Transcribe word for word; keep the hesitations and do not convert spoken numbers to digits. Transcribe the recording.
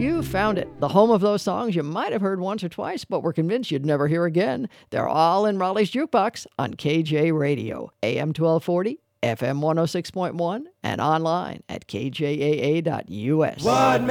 You found it, the home of those songs you might have heard once or twice, but were convinced you'd never hear again. They're all in Raleigh's Jukebox on K J Radio, A M twelve forty, F M one oh six point one, and online at K J A A dot U S. What